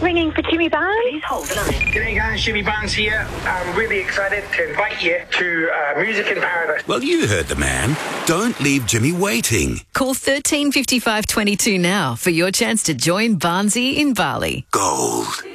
Ringing for Jimmy Barnes. Please hold the line. G'day guys, Jimmy Barnes here. I'm really excited to invite you to Music in Paradise. Well, you heard the man. Don't leave Jimmy waiting. Call 13 55 22 now for your chance to join Barnesy in Bali. Gold.